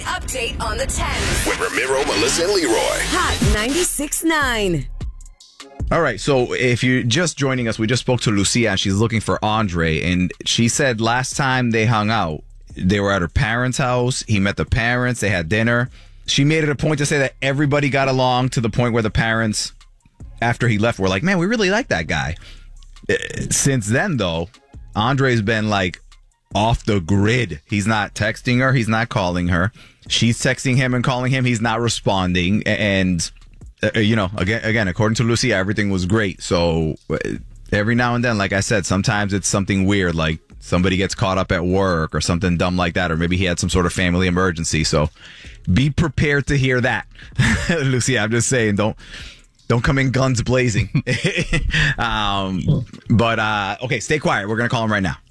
Update on the 10s. With Ramiro, Melissa, and Leroy. Hot 96.9. All right, so if you're just joining us, we just spoke to Lucia, and she's looking for Andre, and she said last time they hung out, they were at her parents' house. He met the parents. They had dinner. She made it a point to say that everybody got along to the point where the parents, after he left, were like, man, we really like that guy. Since then, though, Andre's been like off the grid. He's not texting her. He's not calling her. She's texting him and calling him. He's not responding. And, again, according to Lucia, everything was great. So every now and then, like I said, sometimes it's something weird, like somebody gets caught up at work or something dumb like that, or maybe he had some sort of family emergency. So be prepared to hear that. Lucia, I'm just saying, don't come in guns blazing. Okay, stay quiet. We're going to call him right now.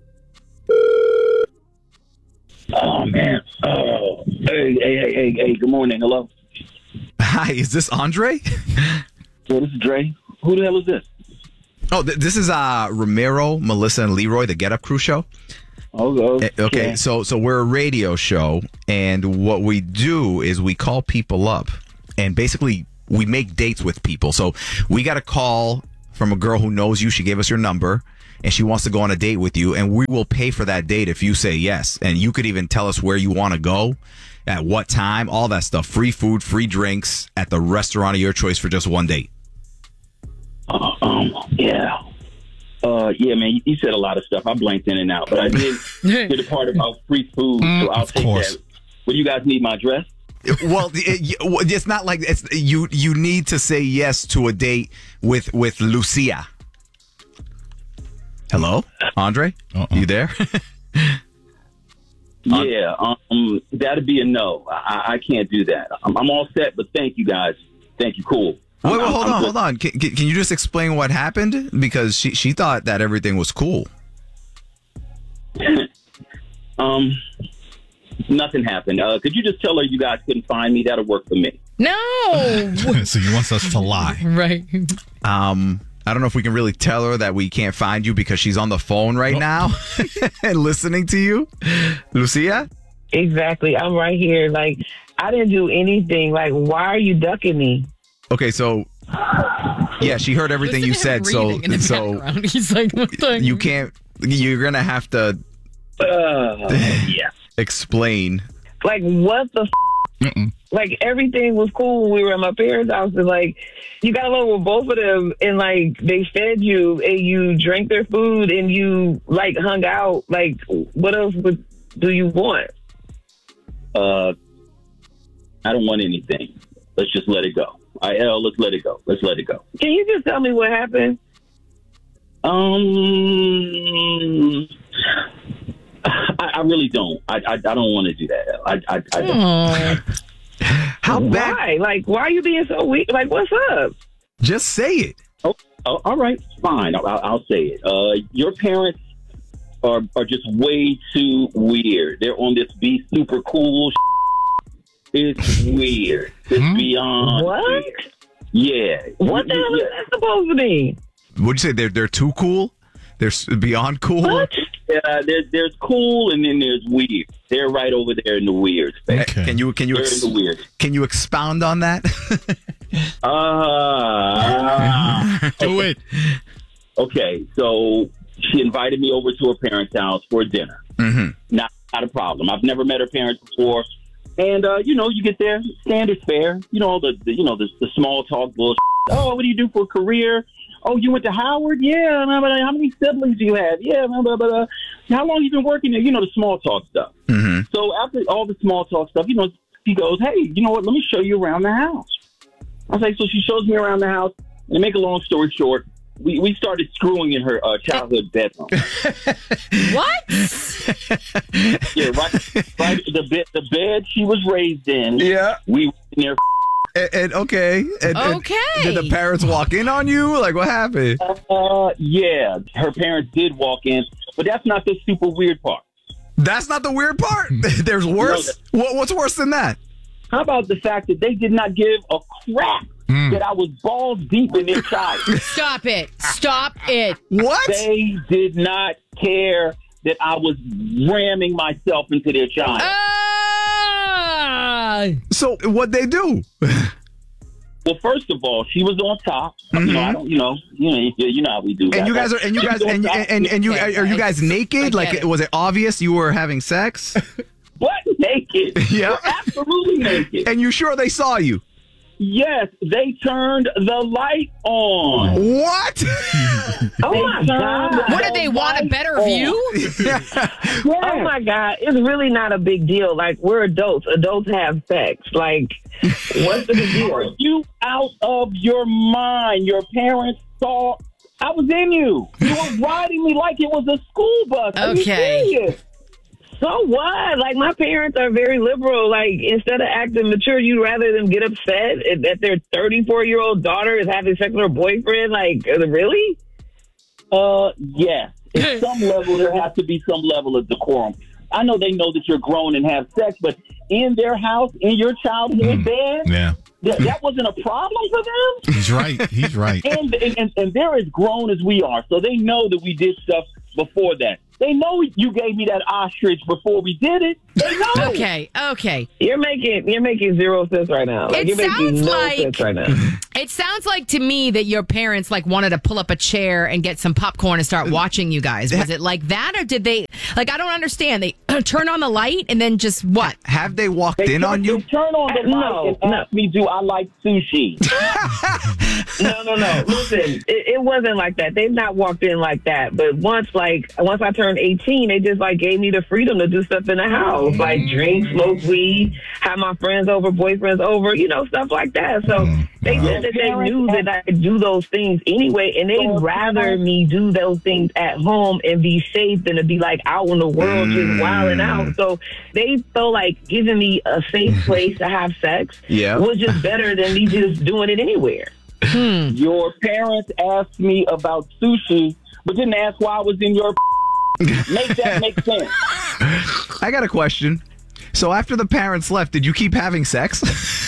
Oh, man. Oh, hey, good morning. Hello? Hi, is this Andre? Yeah, this is Dre. Who the hell is this? Oh, this is Ramiro, Melissa, and Leroy, the Get Up Crew show. Okay, so we're a radio show, and what we do is we call people up, and basically we make dates with people. So we got a call from a girl who knows you. She gave us your number, and she wants to go on a date with you, and we will pay for that date if you say yes. And you could even tell us where you want to go, at what time, all that stuff. Free food, free drinks at the restaurant of your choice for just one date. Yeah. Yeah, man, you said a lot of stuff. I blanked in and out, but I did get the part about free food, so I'll take that. Would you guys need my address? Well, it's not like you need to say yes to a date with Lucia. Hello, Andre? You there? Yeah, that'd be a no. I can't do that. I'm all set, but thank you guys. Thank you. Cool. Wait, hold on. Can you just explain what happened? Because she thought that everything was cool. Nothing happened. Could you just tell her you guys couldn't find me? That'll work for me. No. So you want us to lie, right? I don't know if we can really tell her that we can't find you because she's on the phone right now and listening to you, Lucia. Exactly. I'm right here. Like, I didn't do anything. Like, why are you ducking me? Okay, so yeah, she heard everything you said. So he's like, what the? You can't. You're gonna have to. Yeah. Explain. Like, what the? Like, everything was cool when we were at my parents' house, and like, you got along with both of them, and like, they fed you, and you drank their food, and you like hung out. Like, what else do you want? I don't want anything. Let's just let it go. Let's let it go. Let's let it go. Can you just tell me what happened? I really don't. I don't want to do that. I don't. How bad? Why? Like, why are you being so weak? Like, what's up? Just say it. Oh, all right. Fine. I'll say it. Your parents are just way too weird. They're on this be super cool. It's weird. It's beyond what? weird. Yeah. What the hell is that supposed to mean? Would you say they're too cool? They're beyond cool? What? There's cool and then there's weird. They're right over there in the weird space. Okay. Can you in the weird. Can you expound on that? Do it. Okay, so she invited me over to her parents' house for dinner. Mm-hmm. Not a problem. I've never met her parents before. And, you get there, standard fare, the small talk bullshit. Oh, what do you do for a career? Oh, you went to Howard? Yeah. How many siblings do you have? Yeah. How long you been working there? The small talk stuff. Mm-hmm. So after all the small talk stuff, he goes, hey, you know what? Let me show you around the house. I was like, so she shows me around the house. And to make a long story short, we started screwing in her childhood bedroom. What? Yeah, right. The bed she was raised in. Yeah. We were in there. And okay. And did the parents walk in on you? Like, what happened? Yeah, her parents did walk in, but that's not the super weird part. That's not the weird part? There's worse? What's worse than that? How about the fact that they did not give a crap that I was balls deep in their child? Stop it. Stop it. What? They did not care that I was ramming myself into their child. So what'd they do? Well, first of all, she was on top. You know, I don't. You know how we do. And you guys are, and you guys, and you are you guys naked? Like, was it obvious you were having sex? What? Naked? Yeah. We're absolutely naked. And you sure they saw you? Yes, they turned the light on. What? Oh my God. What did they want, a better view? Oh my God. It's really not a big deal. Like, we're adults. Adults have sex. Like, what's the big deal? Are you out of your mind? Your parents saw I was in you. You were riding me like it was a school bus. Are you Okay. serious? So what? Like, my parents are very liberal. Like, instead of acting mature, you'd rather them get upset that their 34-year-old daughter is having sex with her boyfriend? Like, really? Yes. At some level, there has to be some level of decorum. I know they know that you're grown and have sex, but in their house, in your childhood bed, Yeah. that wasn't a problem for them. He's right. He's right. And they're as grown as we are, so they know that we did stuff before that. They know you gave me that ostrich before we did it. They know. Okay. You're making zero sense right now. Like, It you're making sounds no like- sense right now. It sounds like to me that your parents like wanted to pull up a chair and get some popcorn and start watching you guys. Was it like that, or did they? Like, I don't understand. They turn on the light and then just what? Have they walked in on you? They turn on the light and ask me, do I like sushi? No. Listen, it wasn't like that. They've not walked in like that. But once I turned 18, they just like gave me the freedom to do stuff in the house, like drink, smoke weed, have my friends over, boyfriends over, stuff like that. So they said that they knew that I could do those things anyway, and they'd rather me do those things at home and be safe than to be like out in the world just wilding out. So they felt like giving me a safe place to have sex was just better than me just doing it anywhere. Your parents asked me about sushi, but didn't ask why I was in your Make that make sense. I got a question. So after the parents left, did you keep having sex?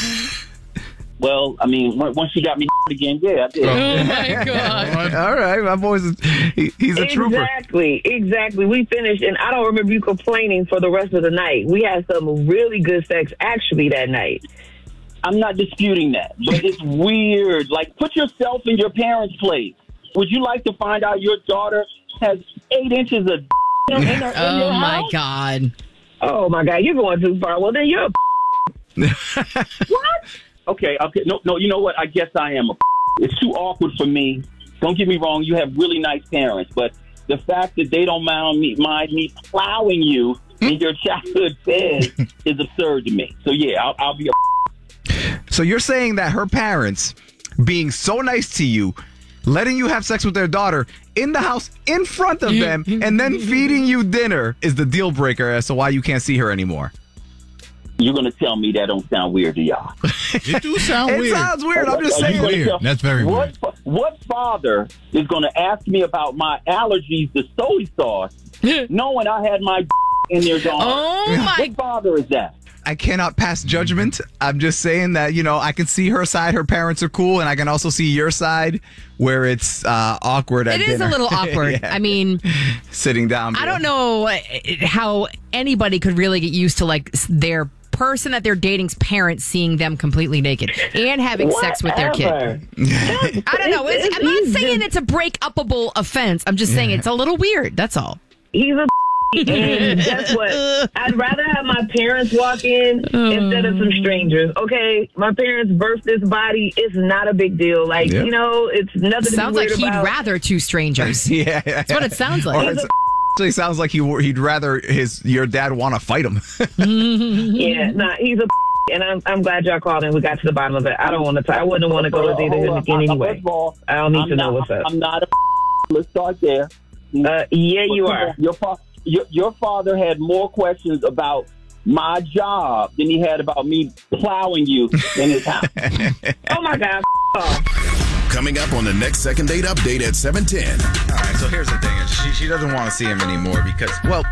Well, I mean, once she got me again, yeah, I did. Oh my God. All right, my boy's he's a trooper. Exactly. We finished, and I don't remember you complaining for the rest of the night. We had some really good sex actually that night. I'm not disputing that, but it's weird. Like, put yourself in your parents' place. Would you like to find out your daughter has 8 inches of in her Oh my house? God. Oh my God, you're going too far. Well, then you're What? Okay. No, you know what? I guess I am It's too awkward for me. Don't get me wrong, you have really nice parents, but the fact that they don't mind me plowing you in your childhood bed is absurd to me. So yeah, I'll be So you're saying that her parents being so nice to you, letting you have sex with their daughter in the house in front of them, and then feeding you dinner is the deal breaker as to why you can't see her anymore. You're going to tell me that don't sound weird to y'all. It do sound It weird. sounds weird. I'm just Are you saying. gonna Weird. tell- That's very weird. What father is going to ask me about my allergies to soy sauce, knowing I had my in their daughter? Oh my. What father is that? I cannot pass judgment. I'm just saying that, I can see her side. Her parents are cool. And I can also see your side where it's awkward at It dinner. is a little awkward. Yeah. I mean, Sitting down. I don't know how anybody could really get used to like their person that they're dating's parents seeing them completely naked and having sex with their kid. I don't know. I'm not saying it's a break-upable offense. I'm just saying it's a little weird. That's all. he's a and guess what? I'd rather have my parents walk in instead of some strangers. Okay, my parents birthed this body. It's not a big deal. Like, it's nothing Sounds to be like weird he'd about. rather two strangers. Yeah. That's what it sounds like. Or it actually sounds like he'd rather your dad want to fight him. Yeah, he's a and I'm glad y'all called and we got to the bottom of it. I don't want to. I wouldn't want to go to date him again anyway. First of all, I don't need to know what's up. I'm not a Let's start there. Yeah, you are. Your father had more questions about my job than he had about me plowing you in his house. Oh my God. Coming up on the next Second Date Update at 7:10. All right, so here's the thing. She doesn't want to see him anymore because, well,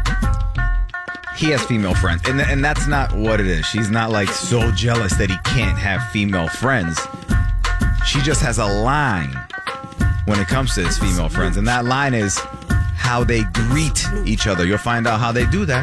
he has female friends. And that's not what it is. She's not like so jealous that he can't have female friends. She just has a line when it comes to his female friends. And that line is how they greet each other. You'll find out how they do that